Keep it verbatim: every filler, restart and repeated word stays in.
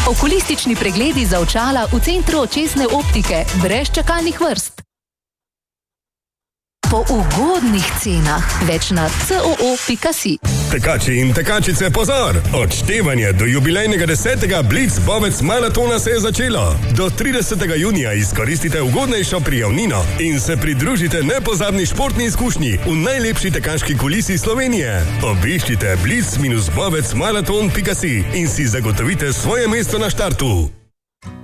Okulistični pregledi za očala v centru očesne optike, brez čakalnih vrst. Po ugodnih cenah, več na c o o pika si. Tekači in tekačice, pozor! Odštevanje do jubilejnega desetega Blitz Bovec maratona se je začelo. Do tridesetega junija izkoristite ugodnejšo prijavnino in se pridružite nepozabni športni izkušnji v najlepši tekaški kulisi Slovenije. Obiščite blitz dash bovec maraton pika si in si zagotovite svoje mesto na štartu.